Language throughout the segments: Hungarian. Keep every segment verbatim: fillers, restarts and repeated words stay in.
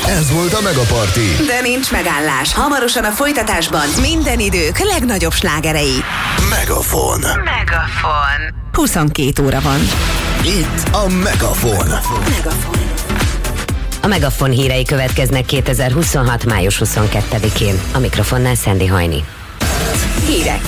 Ez volt a Megaparty. De nincs megállás. Hamarosan a folytatásban minden idők legnagyobb slágerei. Megafon. Megafon. huszonkét óra van. Itt a Megafon. Megafon. A Megafon hírei következnek kétezer-huszonhat. május huszonkettedikén. A mikrofonnál Szendi Hajni. Hírek.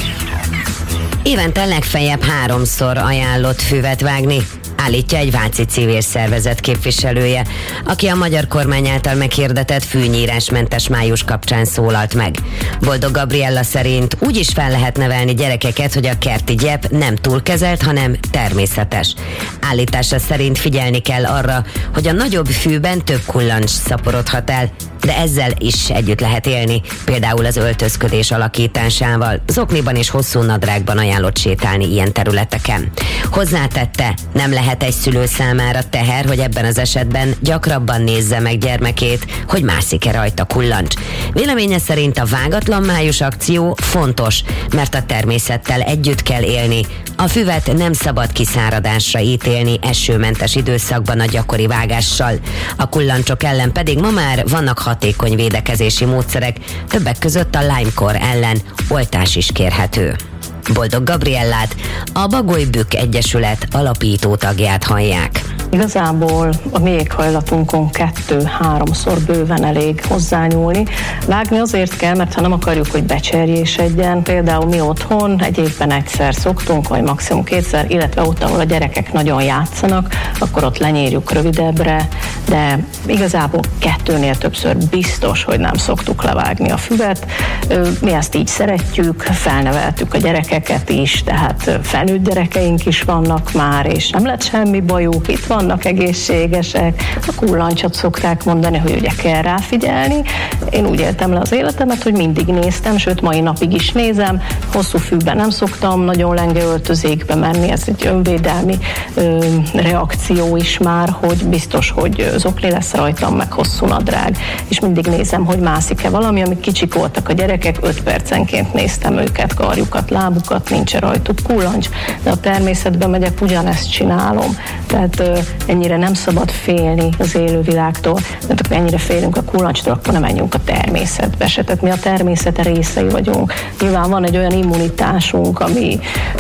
Évente legfeljebb háromszor ajánlott füvet vágni, állítja egy váci civil szervezet képviselője, aki a magyar kormány által meghirdetett fűnyírásmentes május kapcsán szólalt meg. Boldog Gabriella szerint úgy is fel lehet nevelni gyerekeket, hogy a kerti gyep nem túlkezelt, hanem természetes. Állítása szerint figyelni kell arra, hogy a nagyobb fűben több kullancs szaporodhat el, de ezzel is együtt lehet élni, például az öltözködés alakításával. Zokniban és hosszú nadrágban ajánlott sétálni ilyen területeken. Hozzátette, nem lehet egy szülő számára teher, hogy ebben az esetben gyakrabban nézze meg gyermekét, hogy mászik-e rajta kullancs. Véleménye szerint a vágatlan május akció fontos, mert a természettel együtt kell élni. A füvet nem szabad kiszáradásra ítélni esőmentes időszakban a gyakori vágással. A kullancsok ellen pedig ma már vannak hatékony védekezési módszerek, többek között a Lyme-kór ellen oltás is kérhető. Boldog Gabriellát, a Bagoly Bükk Egyesület alapító tagját hallják. Igazából a mi éghajlatunkon kettő-háromszor bőven elég hozzányúlni. Vágni azért kell, mert ha nem akarjuk, hogy becserjésedjen, például mi otthon egy évben egyszer szoktunk, vagy maximum kétszer, illetve ott, ahol a gyerekek nagyon játszanak, akkor ott lenyírjuk rövidebbre, de igazából kettőnél többször biztos, hogy nem szoktuk levágni a füvet. Mi ezt így szeretjük, felneveltük a gyerekeket is, tehát felnőtt gyerekeink is vannak már, és nem lett semmi bajuk, itt van vannak egészségesek, a kullancsot szokták mondani, hogy ugye kell rá figyelni. Én úgy éltem le az életemet, hogy mindig néztem, sőt mai napig is nézem. Hosszú fűben nem szoktam nagyon lenge öltözékbe menni, ez egy önvédelmi ö, reakció is már, hogy biztos, hogy zokni lesz rajtam, meg hosszú nadrág. És mindig nézem, hogy mászik-e valami, amik kicsik voltak a gyerekek, öt percenként néztem őket, karjukat, lábukat, nincs rajtuk kullancs, de a természetben megyek, ugyanezt csinálom. Tehát ö, ennyire nem szabad félni az élővilágtól, mert akkor ennyire félünk a kullancstól, akkor nem menjünk a természetbe se. Tehát mi a természet részei vagyunk. Nyilván van egy olyan immunitásunk, ami,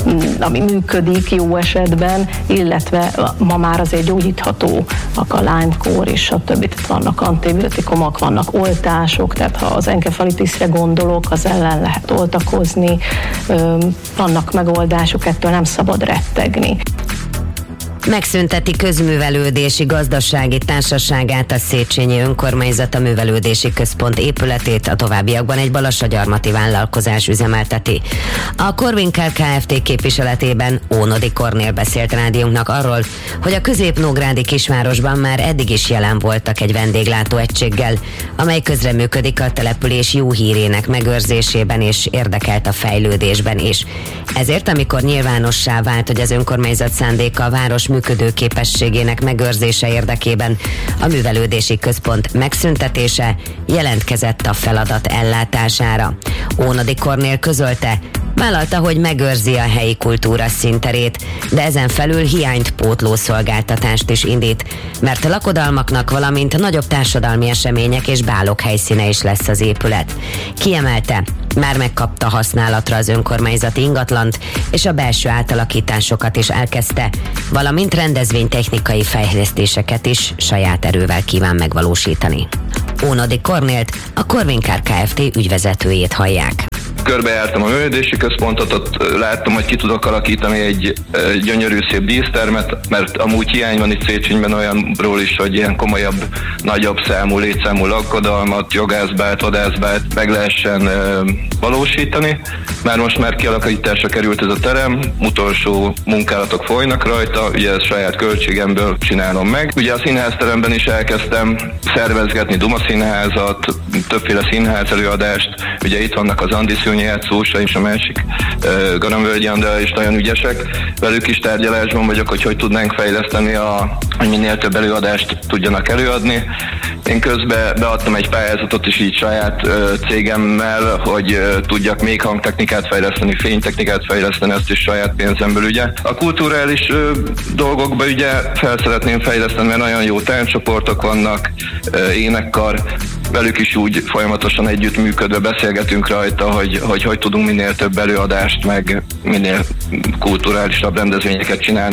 ami működik jó esetben, illetve ma már azért gyógyíthatóak a Lyme-kór és stb. Tehát vannak antibiotikumok, vannak oltások, tehát ha az enkefalitisre gondolok, az ellen lehet oltakozni, vannak megoldások, ettől nem szabad rettegni. Megszünteti közművelődési gazdasági társaságát, a Széchenyi Önkormányzat a Művelődési Központ épületét a továbbiakban egy balassagyarmati vállalkozás üzemelteti. A Corvin Car Kft. Képviseletében Ónodi Kornél beszélt rádiónknak arról, hogy a közép-nógrádi kisvárosban már eddig is jelen voltak egy vendéglátó egységgel, amely közreműködik a település jó hírének megőrzésében és érdekelt a fejlődésben is. Ezért, amikor nyilvánossá vált, hogy az önkormányzat szándéka a város működő képességének megőrzése érdekében a művelődési központ megszüntetése, jelentkezett a feladat ellátására. Ónodi Kornél közölte, vállalta, hogy megőrzi a helyi kultúra színterét, de ezen felül hiányt pótló szolgáltatást is indít, mert lakodalmaknak, valamint nagyobb társadalmi események és bálok helyszíne is lesz az épület. Kiemelte, már megkapta használatra az önkormányzati ingatlant, és a belső átalakításokat is elkezdte, valamint rendezvénytechnikai fejlesztéseket is saját erővel kíván megvalósítani. Ónodi Kornélt, a Corvin Car Kft. Ügyvezetőjét hallják. Körbejártam a művelődési központot, ott láttam, hogy ki tudok alakítani egy gyönyörű szép dísztermet, mert amúgy hiány van itt Széchenyben olyanról is, hogy ilyen komolyabb, nagyobb számú, létszámú lakodalmat, jogászbát, vadászbát meg lehessen ö, valósítani. Már most már kialakításra került ez a terem, utolsó munkálatok folynak rajta, ugye ezt saját költségemből csinálom meg. Ugye a színházteremben is elkezdtem szervezgetni Duma színházat, többféle színház előadást, ugye itt vannak az Andi Szőnyi játszósa és a másik uh, Garamvölgyi Andrea is nagyon ügyesek. Velük is tárgyalásban vagyok, hogy hogy tudnánk fejleszteni, a, hogy minél több előadást tudjanak előadni, Én közben beadtam egy pályázatot is így saját ö, cégemmel, hogy ö, tudjak még hangtechnikát fejleszteni, fénytechnikát fejleszteni, ezt is saját pénzemből ugye. A kulturális ö, dolgokba ugye fel szeretném fejleszteni, mert nagyon jó tánccsoportok vannak, ö, énekkar, velük is úgy folyamatosan együttműködve beszélgetünk rajta, hogy, hogy hogy tudunk minél több előadást, meg minél kulturálisabb rendezvényeket csinálni.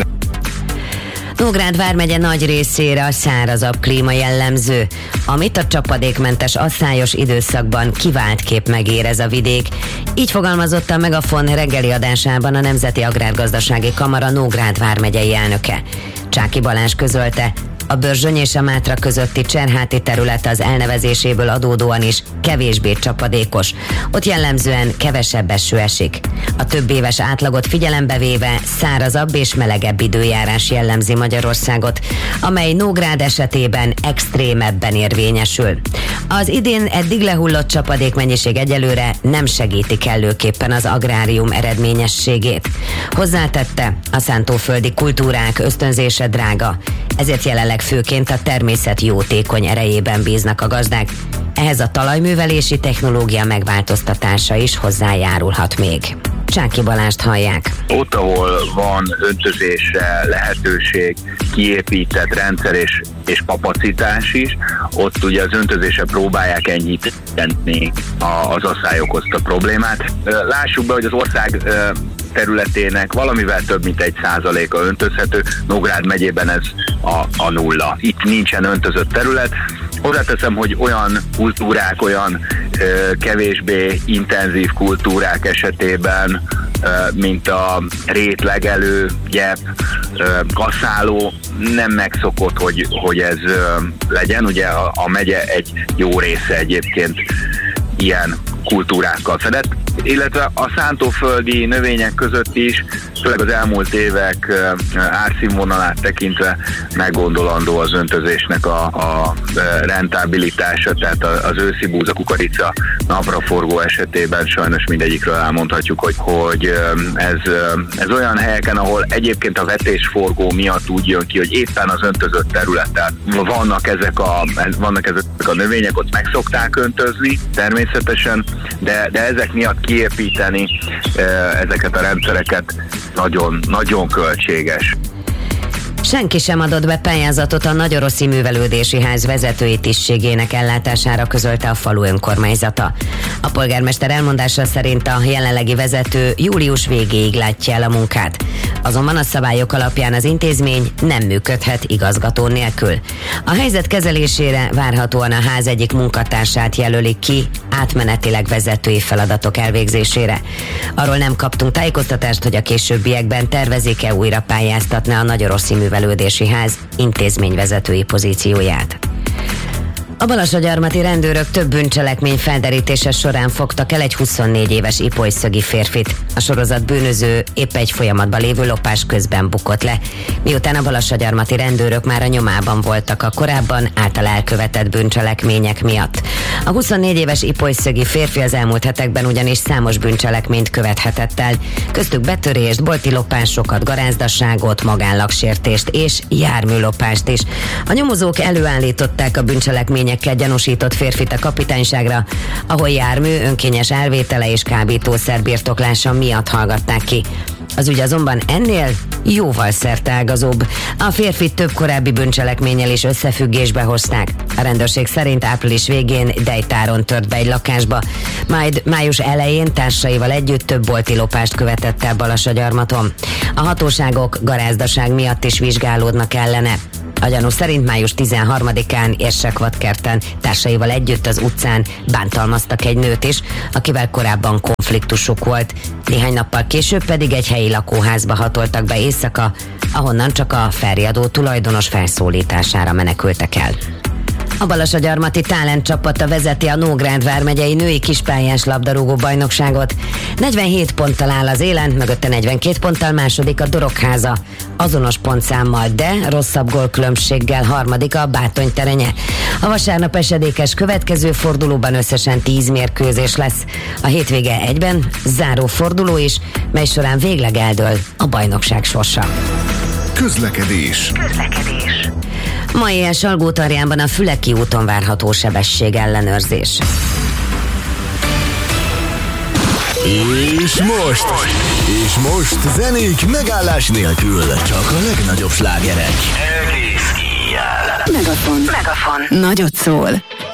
Nógrád vármegye nagy részére a szárazabb klíma jellemző, amit a csapadékmentes asszályos időszakban kiváltképp megérez a vidék. Így fogalmazott a Megafon reggeli adásában a Nemzeti Agrárgazdasági Kamara Nógrád vármegyei elnöke. Csáky Balázs közölte, a Börzsöny és a Mátra közötti cserháti terület az elnevezéséből adódóan is kevésbé csapadékos. Ott jellemzően kevesebb eső esik. A több éves átlagot figyelembe véve szárazabb és melegebb időjárás jellemzi Magyarországot, amely Nógrád esetében extrémebben érvényesül. Az idén eddig lehullott csapadékmennyiség egyelőre nem segíti kellőképpen az agrárium eredményességét. Hozzátette, a szántóföldi kultúrák ösztönzése drága, ezért jelenleg főként a természet jótékony erejében bíznak a gazdák. Ehhez a talajművelési technológia megváltoztatása is hozzájárulhat még. Csáky Balást hallják. Ott, ahol van öntözésre lehetőség, kiépített rendszer és, és kapacitás is, ott ugye az öntözésre próbálják enyhíteni az asszály okozta problémát. Lássuk be, hogy az ország területének valamivel több mint egy százaléka öntözhető, Nógrád megyében ez a, a nulla. Itt nincsen öntözött terület. Hozzáteszem, hogy olyan kultúrák, olyan ö, kevésbé intenzív kultúrák esetében, ö, mint a rét, legelő, gyep, ö, kaszáló, nem megszokott, hogy, hogy ez ö, legyen. Ugye a, a megye egy jó része egyébként ilyen kultúrákkal fedett, illetve a szántóföldi növények között is, főleg az elmúlt évek árszínvonalát tekintve meggondolandó az öntözésnek a, a rentabilitása, tehát az őszi búza, kukorica, napraforgó esetében sajnos mindegyikről elmondhatjuk, hogy, hogy ez, ez olyan helyeken, ahol egyébként a vetésforgó miatt úgy jön ki, hogy éppen az öntözött területen vannak ezek a, vannak ezek a növények, ott meg szokták öntözni természetesen, de, de ezek miatt kiépíteni ezeket a rendszereket nagyon, nagyon költséges. Senki sem adott be pályázatot a Nagyoroszi Művelődési Ház vezetői tisztségének ellátására, közölte a falu önkormányzata. A polgármester elmondása szerint a jelenlegi vezető július végéig látja el a munkát. Azonban a szabályok alapján az intézmény nem működhet igazgató nélkül. A helyzet kezelésére várhatóan a ház egyik munkatársát jelölik ki átmenetileg vezetői feladatok elvégzésére. Arról nem kaptunk tájékoztatást, hogy a későbbiekben tervezik-e újra pályáztatni a Nagyoroszi Művelődési Ház intézményvezetői pozícióját. A balasagyarmati rendőrök több bűncselekmény felderítése során fogtak el egy huszonnégy éves ipolyszögi férfit. A sorozat bűnöző épp egy folyamatban lévő lopás közben bukott le, miután a balasagyarmati rendőrök már a nyomában voltak a korábban által elkövetett bűncselekmények miatt. A huszonnégy éves ipolyszögi férfi az elmúlt hetekben ugyanis számos bűncselekményt követhetett el, köztük betörést, bolti lopásokat, garázdaságot, magánlagsértést és járműlopást is. A nyomozók előállították a bűncselekmény gyanúsított férfit a kapitányságra, ahol jármű önkényes elvétele és kábítószer birtoklása miatt hallgatták ki. Az ügy azonban ennél jóval szerteágazóbb. A férfit több korábbi bűncselekménnyel is összefüggésbe hozták. A rendőrség szerint április végén Dejtáron tört be egy lakásba, majd május elején társaival együtt több bolti lopást követett el Balasagyarmaton. A hatóságok garázdaság miatt is vizsgálódnak ellene. A gyanú szerint május tizenharmadikán Érsekvadkerten társaival együtt az utcán bántalmaztak egy nőt is, akivel korábban konfliktusuk volt. Néhány nappal később pedig egy helyi lakóházba hatoltak be éjszaka, ahonnan csak a felriadó tulajdonos felszólítására menekültek el. A Balasagyarmati Talent csapata vezeti a Nógrád vármegyei női kispályás labdarúgó bajnokságot. negyvenhét ponttal áll az élen, mögötte negyvenkét ponttal második a Dorogháza. Azonos pontszámmal, de rosszabb gólkülönbséggel harmadik a Bátony Terenye. A vasárnap esedékes következő fordulóban összesen tíz mérkőzés lesz. A hétvége egyben záró forduló is, mely során végleg eldől a bajnokság sorsa. Közlekedés. Közlekedés. Ma éjjel Salgótarjánban a Füleki úton várható sebesség ellenőrzés. És most, és most zenék megállás nélkül, csak a legnagyobb slágerek. Megafon. Megafon. Nagyot szól.